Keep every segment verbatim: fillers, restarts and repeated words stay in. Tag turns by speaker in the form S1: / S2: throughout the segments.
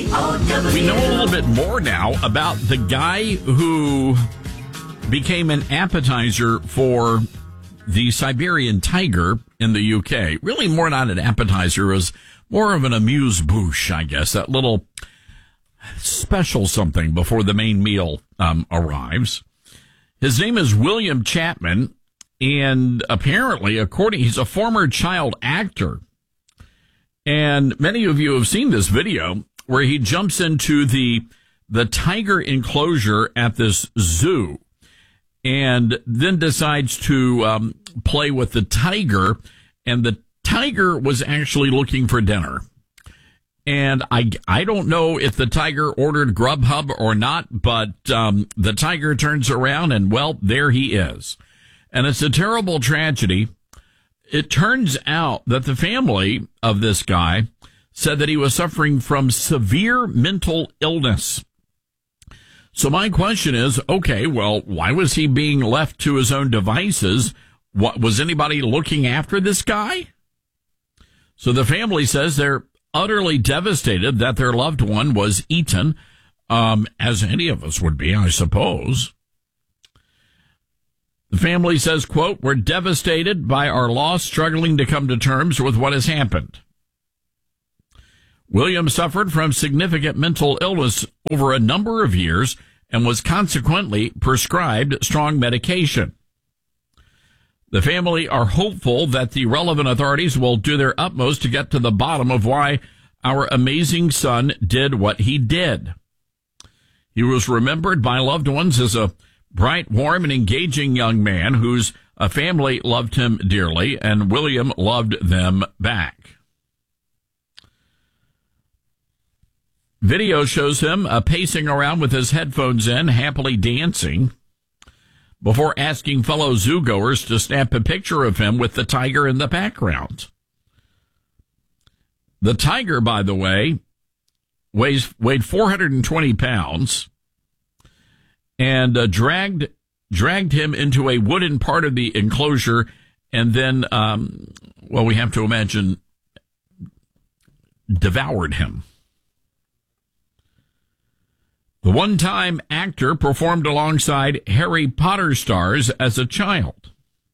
S1: We know a little bit more now about the guy who became an appetizer for the Siberian tiger in the U K. Really more not an appetizer, it was more of an amuse-bouche, I guess, that little special something before the main meal um, arrives. His name is William Chapman, and apparently, according, he's a former child actor. And many of you have seen this video where he jumps into the the tiger enclosure at this zoo and then decides to um, play with the tiger. And the tiger was actually looking for dinner. And I, I don't know if the tiger ordered Grubhub or not, but um, the tiger turns around and, well, there he is. And it's a terrible tragedy. It turns out that the family of this guy said that he was suffering from severe mental illness. So my question is, okay, well, why was he being left to his own devices? What, was anybody looking after this guy? So the family says they're utterly devastated that their loved one was eaten, um, as any of us would be, I suppose. The family says, quote, "We're devastated by our loss, struggling to come to terms with what has happened." William suffered from significant mental illness over a number of years and was consequently prescribed strong medication. The family are hopeful that the relevant authorities will do their utmost to get to the bottom of why our amazing son did what he did. He was remembered by loved ones as a bright, warm, and engaging young man whose uh, family loved him dearly, and William loved them back. Video shows him uh, pacing around with his headphones in, happily dancing, before asking fellow zoogoers to snap a picture of him with the tiger in the background. The tiger, by the way, weighs weighed four hundred twenty pounds and uh, dragged dragged him into a wooden part of the enclosure, and then, um, well, we have to imagine, devoured him. The one-time actor performed alongside Harry Potter stars as a child.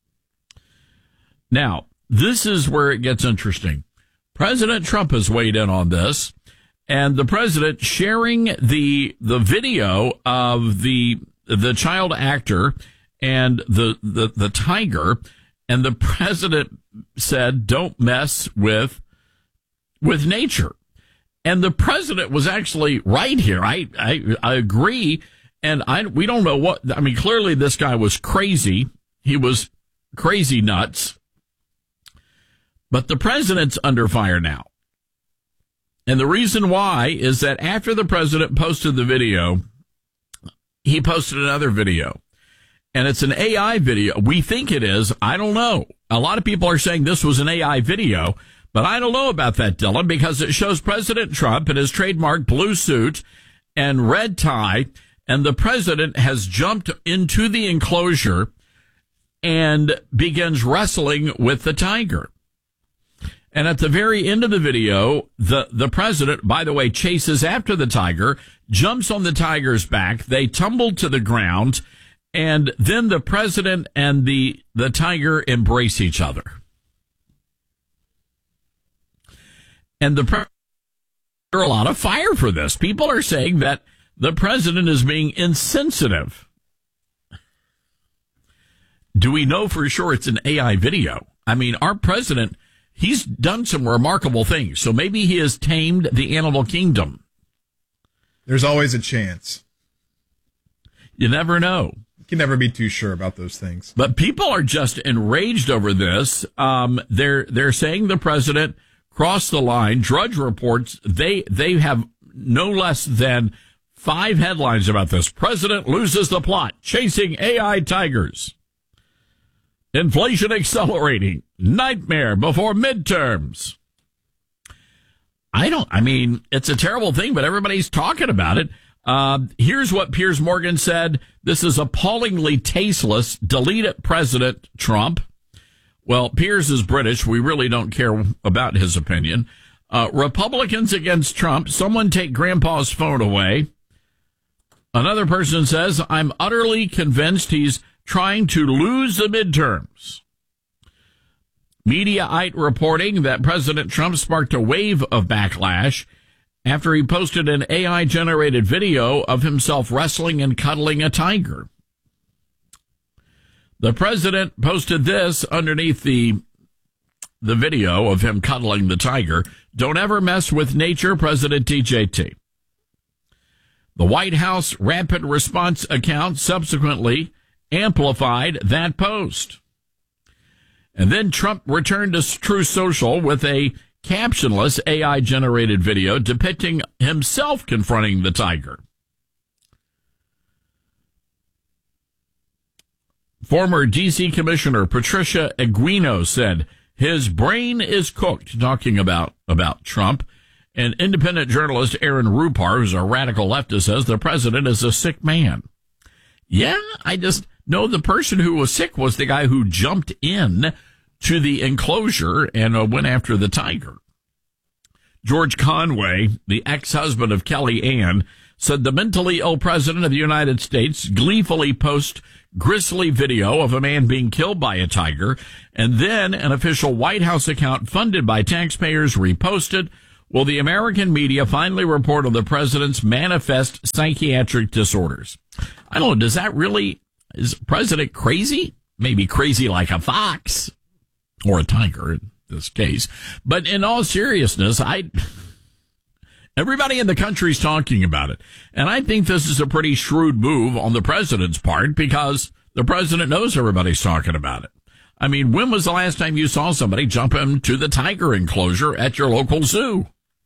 S1: Now, this is where it gets interesting. President Trump has weighed in on this, and the president sharing the the video of the the child actor and the, the, the tiger, and the president said, "Don't mess with with nature." And the president was actually right here. I, I, I agree. And I, we don't know what, I mean, clearly this guy was crazy. He was crazy nuts. But the president's under fire now. And the reason why is that after the president posted the video, he posted another video. And it's an A I video. We think it is. I don't know. A lot of people are saying this was an A I video. But I don't know about that, Dylan, because it shows President Trump in his trademark blue suit and red tie, and the president has jumped into the enclosure and begins wrestling with the tiger. And at the very end of the video, the, the president, by the way, chases after the tiger, jumps on the tiger's back, they tumble to the ground, and then the president and the, the tiger embrace each other. And the pre- there are a lot of fire for this. People are saying that the president is being insensitive. Do we know for sure it's an A I video? I mean, our president, he's done some remarkable things. So maybe he has tamed the animal kingdom.
S2: There's always a chance.
S1: You never know.
S2: You can never be too sure about those things.
S1: But people are just enraged over this. Um, they're they're saying the president crossed the line. Drudge reports they they have no less than five headlines about this. President loses the plot, chasing A I tigers. Inflation accelerating. Nightmare before midterms. I don't, I mean, it's a terrible thing, but everybody's talking about it. Uh, here's what Piers Morgan said. This is appallingly tasteless. Delete it, President Trump. Well, Piers is British. We really don't care about his opinion. Uh, Republicans against Trump. Someone take Grandpa's phone away. Another person says, I'm utterly convinced he's trying to lose the midterms. Mediaite reporting that President Trump sparked a wave of backlash after he posted an A I-generated video of himself wrestling and cuddling a tiger. The president posted this underneath the the video of him cuddling the tiger. Don't ever mess with nature, President T J T. The White House Rapid Response account subsequently amplified that post. And then Trump returned to Truth Social with a captionless A I-generated video depicting himself confronting the tiger. Former D C Commissioner Patricia Aguino said his brain is cooked, talking about, about Trump. And independent journalist Aaron Rupar, who's a radical leftist, says the president is a sick man. Yeah, I just know the person who was sick was the guy who jumped in to the enclosure and uh, went after the tiger. George Conway, the ex-husband of Kellyanne, said the mentally ill president of the United States gleefully posts grisly video of a man being killed by a tiger, and then an official White House account funded by taxpayers reposted. Will the American media finally report on the president's manifest psychiatric disorders? I don't know. Does that really, is the president crazy? Maybe crazy like a fox or a tiger in this case. But in all seriousness, I, everybody in the country's talking about it. And I think this is a pretty shrewd move on the president's part because the president knows everybody's talking about it. I mean, when was the last time you saw somebody jump into the tiger enclosure at your local zoo?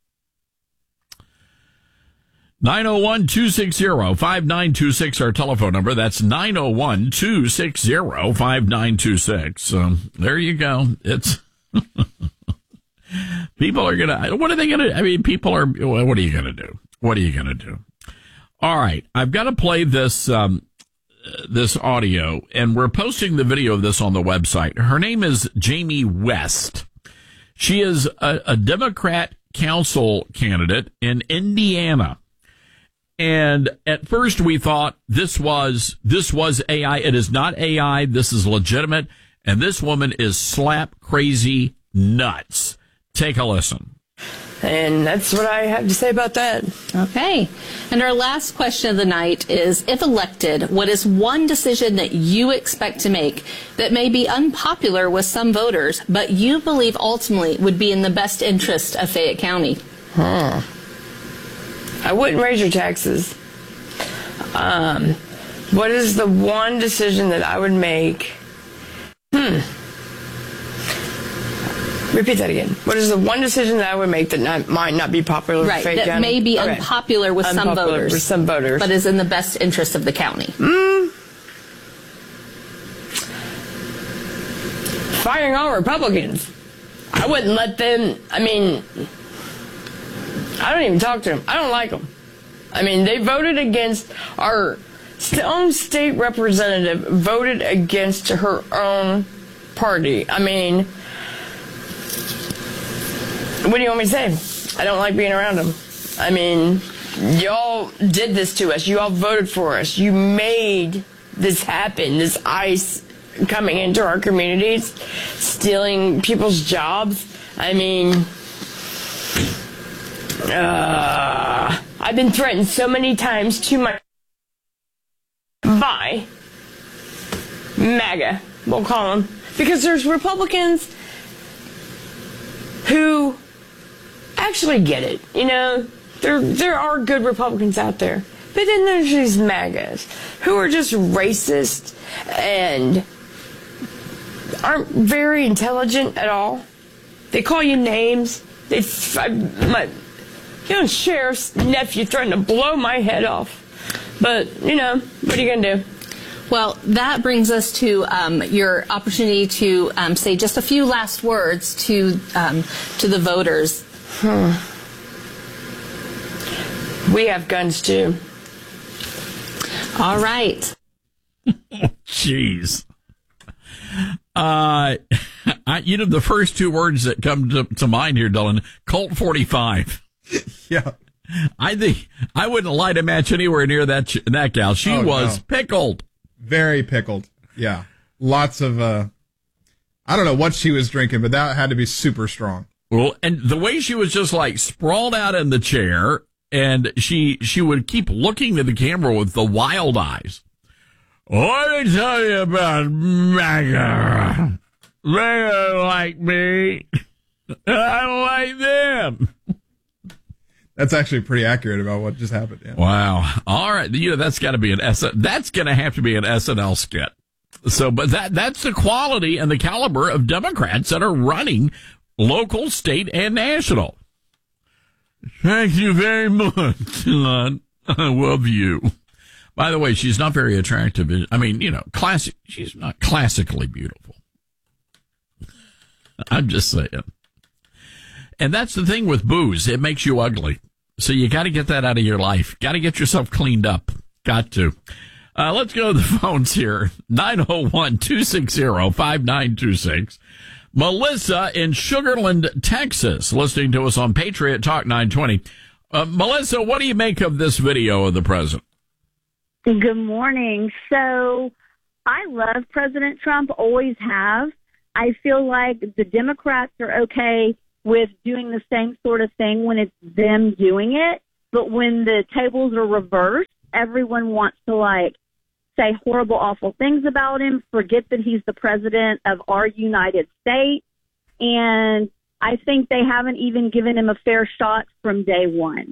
S1: nine oh one, two six zero, five nine two six, our telephone number. That's nine oh one, two six zero, five nine two six. Um, there you go. It's, people are going to, what are they going to, I mean, people are, what are you going to do? What are you going to do? All right. I've got to play this, um, this audio, and we're posting the video of this on the website. Her name is Jamie West. She is a, a Democrat council candidate in Indiana. And at first we thought this was, this was A I. It is not A I. This is legitimate. And this woman is slap crazy nuts. Take a listen.
S3: And that's what I have to say about that.
S4: Okay. And our last question of the night is, if elected, what is one decision that you expect to make that may be unpopular with some voters, but you believe ultimately would be in the best interest of Fayette County?
S3: Huh. I wouldn't raise your taxes. Um, what is the one decision that I would make? Hmm. Repeat that again. What is the one decision that I would make that not, might not be popular with
S4: Right,
S3: Fayette
S4: that
S3: County?
S4: may be
S3: Okay.
S4: unpopular with some
S3: Unpopular
S4: voters.
S3: with some voters.
S4: But is in the best interest of the county.
S3: Mm. Firing all Republicans. I wouldn't let them, I mean, I don't even talk to them. I don't like them. I mean, they voted against our own state representative, voted against her own party. I mean, what do you want me to say? I don't like being around them. I mean, y'all did this to us. You all voted for us. You made this happen, this ICE coming into our communities, stealing people's jobs. I mean, uh, I've been threatened so many times to my by MAGA, we'll call them, because there's Republicans who actually get it. You know, there there are good Republicans out there, but then there's these MAGAs who are just racist and aren't very intelligent at all. They call you names. They, I, my, you know, sheriff's nephew threatened to blow my head off. But, you know, what are you going to do?
S4: Well, that brings us to um, your opportunity to um, say just a few last words to um, to the voters.
S3: Hmm. We have guns, too.
S4: All right.
S1: Jeez. Uh, I, you know, the first two words that come to, to mind here, Dylan, Colt forty-five.
S2: Yeah.
S1: I think I wouldn't light a match anywhere near that ch- that gal. She
S2: Oh,
S1: was
S2: no.
S1: pickled.
S2: Very pickled. Yeah. Lots of, uh, I don't know what she was drinking, but that had to be super strong.
S1: Well, and the way she was just like sprawled out in the chair, and she she would keep looking to the camera with the wild eyes. Let me tell you about MAGA. They don't like me. I don't like them.
S2: That's actually pretty accurate about what just happened. Yeah.
S1: Wow. All right. You know, that's got to be an S. That's going to have to be an S N L skit. So, but that that's the quality and the caliber of Democrats that are running local, state, and national. Thank you very much, son. I love you. By the way, she's not very attractive. I mean, you know, classic. She's not classically beautiful. I'm just saying. And that's the thing with booze. It makes you ugly. So you got to get that out of your life. Got to get yourself cleaned up. Got to. Uh, let's go to the phones here. nine oh one, two six zero, five nine two six. Melissa in Sugarland, Texas, listening to us on Patriot Talk nine twenty. Uh, Melissa, what do you make of this video of the president?
S5: Good morning. So I love President Trump, always have. I feel like the Democrats are okay with doing the same sort of thing when it's them doing it. But when the tables are reversed, everyone wants to, like, say horrible, awful things about him, forget that he's the president of our United States. And I think they haven't even given him a fair shot from day one.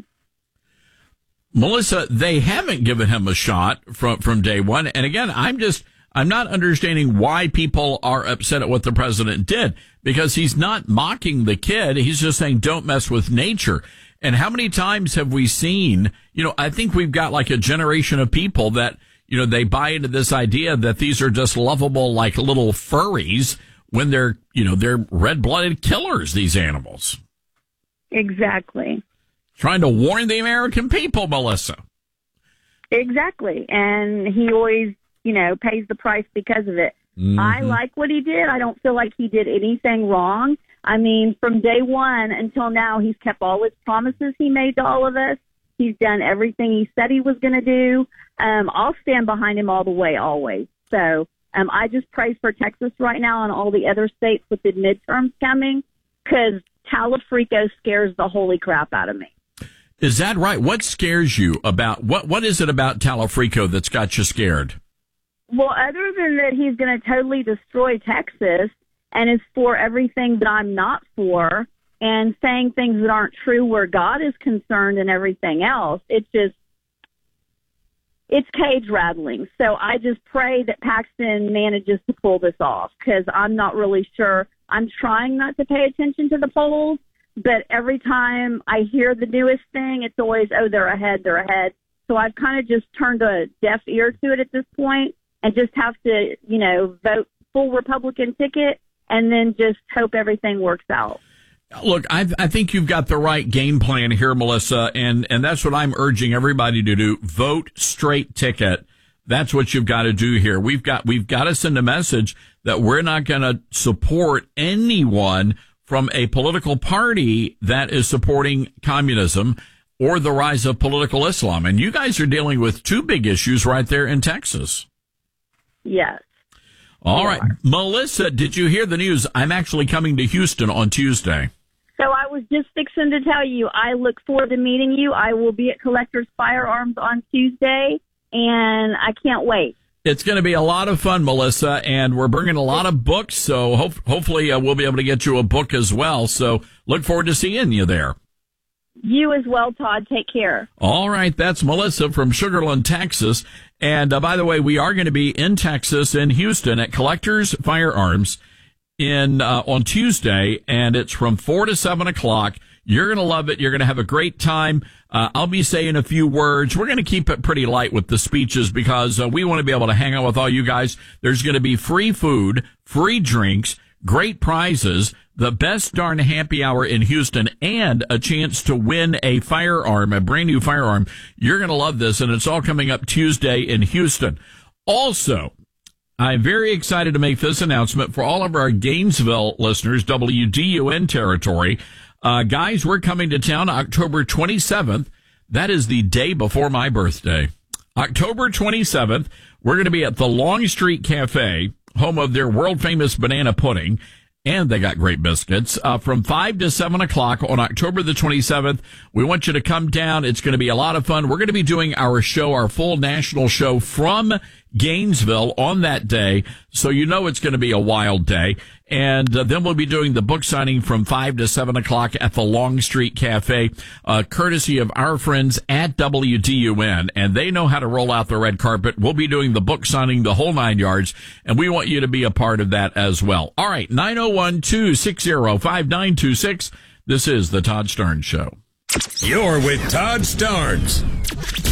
S1: Melissa, they haven't given him a shot from, from day one. And again, I'm just, I'm not understanding why people are upset at what the president did, because he's not mocking the kid. He's just saying, don't mess with nature. And how many times have we seen, you know, I think we've got like a generation of people that, you know, they buy into this idea that these are just lovable, like little furries when they're, you know, they're red-blooded killers, these animals.
S5: Exactly.
S1: Trying to warn the American people, Melissa.
S5: Exactly. And he always, you know, pays the price because of it. Mm-hmm. I like what he did. I don't feel like he did anything wrong. I mean, from day one until now, he's kept all his promises he made to all of us. He's done everything he said he was going to do. Um, I'll stand behind him all the way, always. So um, I just pray for Texas right now and all the other states with the midterms coming, because Talafrico scares the holy crap out of me.
S1: Is that right? What scares you about, what? what is it about Talafrico that's got you scared?
S5: Well, other than that, he's going to totally destroy Texas and is for everything that I'm not for, and saying things that aren't true where God is concerned and everything else. It's just, it's cage rattling. So I just pray that Paxton manages to pull this off, because I'm not really sure. I'm trying not to pay attention to the polls, but every time I hear the newest thing, it's always, oh, they're ahead, they're ahead. So I've kind of just turned a deaf ear to it at this point and just have to, you know, vote full Republican ticket and then just hope everything works out.
S1: Look, I, I think you've got the right game plan here, Melissa, and, and that's what I'm urging everybody to do. Vote straight ticket. That's what you've got to do here. We've got, we've got to send a message that we're not going to support anyone from a political party that is supporting communism or the rise of political Islam. And you guys are dealing with two big issues right there in Texas.
S5: Yes.
S1: All right. Melissa, did you hear the news? I'm actually coming to Houston on Tuesday.
S5: So I was just fixing to tell you, I look forward to meeting you. I will be at Collector's Firearms on Tuesday, and I can't wait.
S1: It's going to be a lot of fun, Melissa, and we're bringing a lot of books, so ho- hopefully uh, we'll be able to get you a book as well. So look forward to seeing you there.
S5: You as well, Todd. Take care.
S1: All right. That's Melissa from Sugarland, Texas. And uh, by the way, we are going to be in Texas, in Houston, at Collector's Firearms in uh, on Tuesday, and it's from four to seven o'clock. You're going to love it. You're going to have a great time. Uh, I'll be saying a few words. We're going to keep it pretty light with the speeches because uh, we want to be able to hang out with all you guys. There's going to be free food, free drinks, great prizes, the best darn happy hour in Houston, and a chance to win a firearm, a brand new firearm. You're going to love this, and it's all coming up Tuesday in Houston. Also, I'm very excited to make this announcement for all of our Gainesville listeners, W D U N territory. Uh, guys, we're coming to town October twenty-seventh. That is the day before my birthday. October twenty-seventh, we're going to be at the Long Street Cafe, home of their world-famous banana pudding. And they got great biscuits. Uh, from five to seven o'clock on October the twenty-seventh, we want you to come down. It's going to be a lot of fun. We're going to be doing our show, our full national show from Gainesville on that day. So you know it's going to be a wild day. And uh, then we'll be doing the book signing from five to seven o'clock at the Long Street Cafe, uh, courtesy of our friends at W D U N. And they know how to roll out the red carpet. We'll be doing the book signing, the whole nine yards. And we want you to be a part of that as well. All right, nine oh one, two six oh, five nine two six. This is the Todd Starnes Show.
S6: You're with Todd Starnes.